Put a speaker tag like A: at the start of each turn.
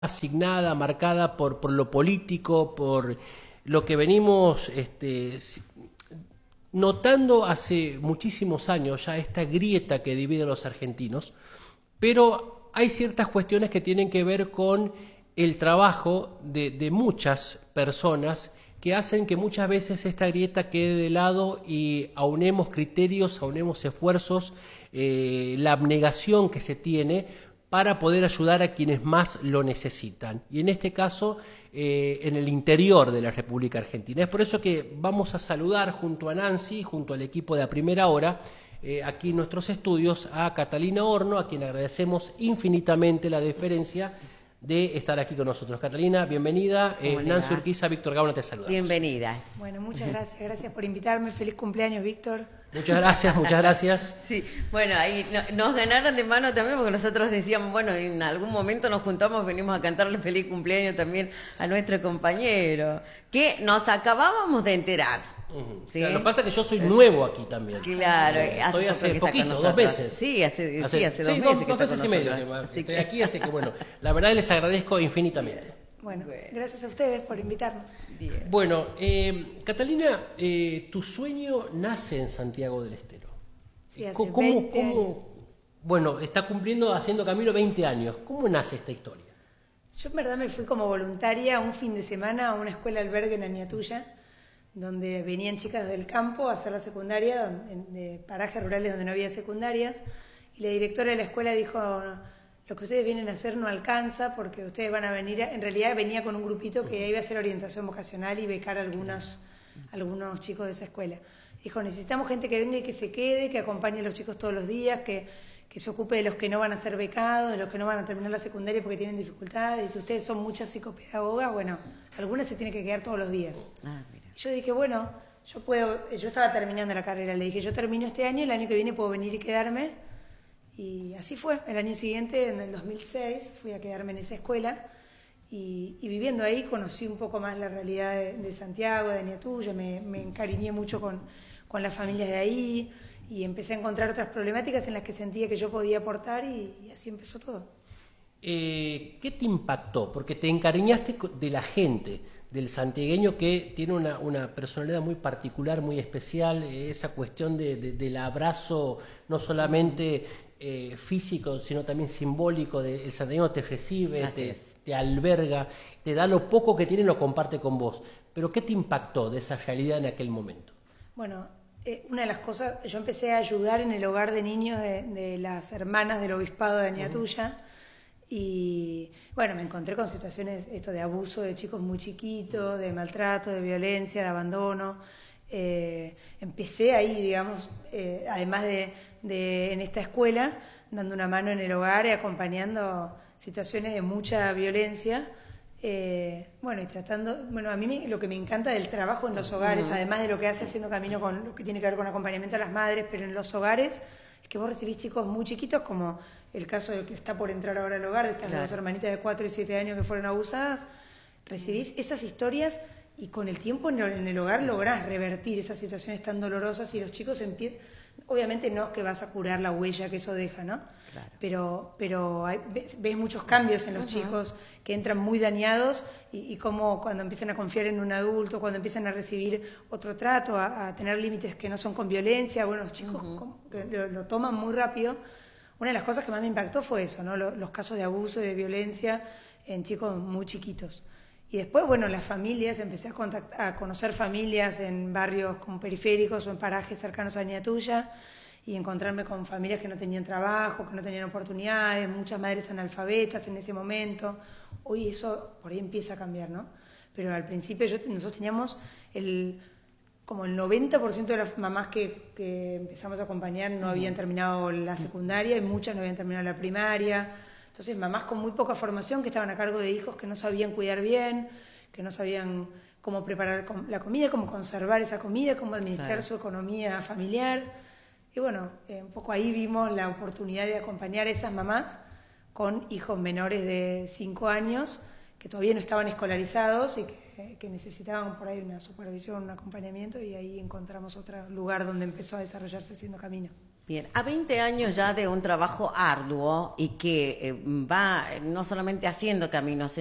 A: asignada, marcada por lo político, por lo que venimos notando hace muchísimos años, ya esta grieta que divide a los argentinos, pero hay ciertas cuestiones que tienen que ver con el trabajo de muchas personas que hacen que muchas veces esta grieta quede de lado y aunemos criterios, aunemos esfuerzos, la abnegación que se tiene para poder ayudar a quienes más lo necesitan. Y en este caso, en el interior de la República Argentina. Es por eso que vamos a saludar junto a Nancy, junto al equipo de A Primera Hora, aquí en nuestros estudios, a Catalina Horno, a quien agradecemos infinitamente la deferencia de estar aquí con nosotros. Catalina, bienvenida. Nancy Urquiza, Víctor Gauna, te saludamos.
B: Bienvenida.
C: Bueno, muchas gracias. Gracias por invitarme. Feliz cumpleaños, Víctor.
A: Muchas gracias, muchas gracias.
B: Sí, bueno, ahí nos ganaron de mano también porque nosotros decíamos, bueno, en algún momento nos juntamos, venimos a cantarle feliz cumpleaños también a nuestro compañero, que nos acabábamos de enterar. ¿Sí?
A: Claro, lo que pasa es que yo soy nuevo aquí también.
B: Claro,
A: estoy hace poquito, 2 meses.
B: Sí, hace 2 meses.
A: Dos meses y medio. Estoy aquí, así que bueno, la verdad les agradezco infinitamente.
C: Bueno, gracias a ustedes por invitarnos.
B: Bien.
A: Bueno, Catalina, tu sueño nace en Santiago del Estero.
C: Sí, hace 20 años.
A: Bueno, está cumpliendo, haciendo camino 20 años. ¿Cómo nace esta historia?
C: Yo en verdad me fui como voluntaria un fin de semana a una escuela albergue en Añatuya, donde venían chicas del campo a hacer la secundaria, de parajes rurales donde no había secundarias, y la directora de la escuela dijo: lo que ustedes vienen a hacer no alcanza porque ustedes van a venir, en realidad venía con un grupito que iba a hacer orientación vocacional y becar a algunos chicos de esa escuela. Dijo: necesitamos gente que venga y que se quede, que acompañe a los chicos todos los días, que se ocupe de los que no van a ser becados, de los que no van a terminar la secundaria porque tienen dificultades. Dice: ustedes son muchas psicopedagogas, bueno, algunas se tienen que quedar todos los días.
B: Mira.
C: Yo dije, bueno, yo estaba terminando la carrera, le dije, yo termino este año, el año que viene puedo venir y quedarme. Y así fue. El año siguiente, en el 2006, fui a quedarme en esa escuela y viviendo ahí conocí un poco más la realidad de Santiago, de Añatuya, me encariñé mucho con las familias de ahí y empecé a encontrar otras problemáticas en las que sentía que yo podía aportar y así empezó todo.
A: ¿Qué te impactó? Porque te encariñaste de la gente, del santiagueño que tiene una personalidad muy particular, muy especial, esa cuestión del abrazo no solamente físico, sino también simbólico, el santiagueño te recibe, te alberga, te da lo poco que tiene y lo comparte con vos. Pero ¿qué te impactó de esa realidad en aquel momento?
C: Bueno, una de las cosas, yo empecé a ayudar en el hogar de niños de las hermanas del obispado de Añatuya. Y bueno, me encontré con situaciones de abuso de chicos muy chiquitos, de maltrato, de violencia, de abandono. Empecé ahí, digamos, además de en esta escuela, dando una mano en el hogar y acompañando situaciones de mucha violencia. Bueno, y tratando, bueno, a mí lo que me encanta del trabajo en los hogares, además de lo que hace Haciendo Camino con lo que tiene que ver con acompañamiento a las madres, pero en los hogares, es que vos recibís chicos muy chiquitos, como el caso del que está por entrar ahora al hogar, de estas dos hermanitas de 4 y 7 años que fueron abusadas. Recibís esas historias y con el tiempo en el hogar lográs revertir esas situaciones tan dolorosas y los chicos empiezan. Obviamente no es que vas a curar la huella que eso deja, ¿no? Claro. Pero ves muchos cambios en los chicos que entran muy dañados y cómo cuando empiezan a confiar en un adulto, cuando empiezan a recibir otro trato, a tener límites que no son con violencia, bueno, los chicos lo toman muy rápido. Una de las cosas que más me impactó fue eso, ¿no? Los casos de abuso y de violencia en chicos muy chiquitos. Y después, bueno, las familias, empecé a conocer familias en barrios como periféricos o en parajes cercanos a Añatuya y encontrarme con familias que no tenían trabajo, que no tenían oportunidades, muchas madres analfabetas en ese momento. Hoy eso por ahí empieza a cambiar, ¿no? Pero al principio nosotros teníamos como el 90% de las mamás que empezamos a acompañar no habían terminado la secundaria y muchas no habían terminado la primaria. Entonces, mamás con muy poca formación que estaban a cargo de hijos que no sabían cuidar bien, que no sabían cómo preparar la comida, cómo conservar esa comida, cómo administrar su economía familiar. Y bueno, un poco ahí vimos la oportunidad de acompañar a esas mamás con hijos menores de 5 años que todavía no estaban escolarizados y que necesitaban por ahí una supervisión, un acompañamiento, y ahí encontramos otro lugar donde empezó a desarrollarse Haciendo Camino.
B: Bien, a 20 años ya de un trabajo arduo y que va no solamente haciendo caminos,